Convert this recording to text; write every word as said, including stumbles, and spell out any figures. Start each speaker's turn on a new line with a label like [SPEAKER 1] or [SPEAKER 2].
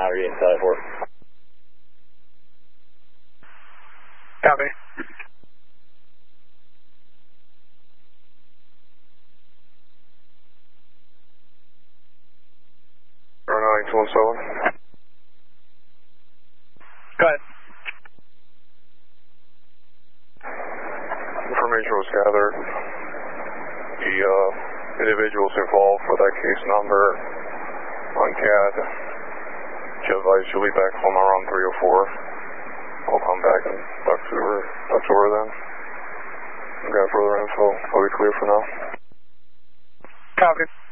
[SPEAKER 1] now or getting set for it.
[SPEAKER 2] Copy.
[SPEAKER 3] nine two one seven.
[SPEAKER 2] Go ahead.
[SPEAKER 3] Information was gathered. The uh, individuals involved for that case number on C A D should advise you leave back home around three oh four. I'll come back and talk to her, talk to her then. I've got further info. I'll be clear for now.
[SPEAKER 2] Copy.